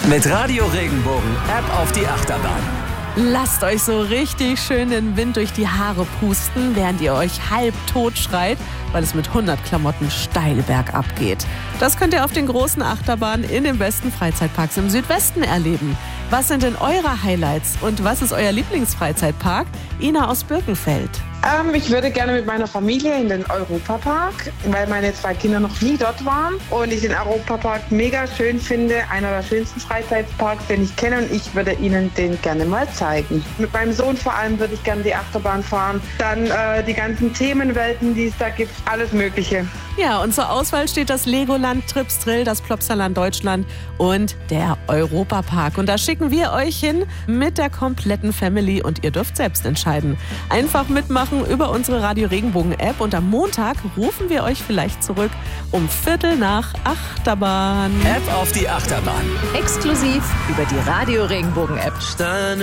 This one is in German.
Mit Radio Regenbogen ab auf die Achterbahn. Lasst euch so richtig schön den Wind durch die Haare pusten, während ihr euch halb tot schreit, weil es mit 100 Klamotten steil bergab geht. Das könnt ihr auf den großen Achterbahnen in den besten Freizeitparks im Südwesten erleben. Was sind denn eure Highlights und was ist euer Lieblingsfreizeitpark? Ina aus Birkenfeld. Ich würde gerne mit meiner Familie in den Europapark, weil meine 2 Kinder noch nie dort waren und ich den Europapark mega schön finde. Einer der schönsten Freizeitparks, den ich kenne, und ich würde Ihnen den gerne mal zeigen. Mit meinem Sohn vor allem würde ich gerne die Achterbahn fahren. Dann die ganzen Themenwelten, die es da gibt, alles Mögliche. Ja, und zur Auswahl steht das Legoland Tripsdrill, das Plopsaland Deutschland und der Europapark. Und da schicken wir euch hin mit der kompletten Family und ihr dürft selbst entscheiden. Einfach mitmachen über unsere Radio Regenbogen App und am Montag rufen wir euch vielleicht zurück um 7:15 Achterbahn. Ab auf die Achterbahn. Exklusiv über die Radio Regenbogen App.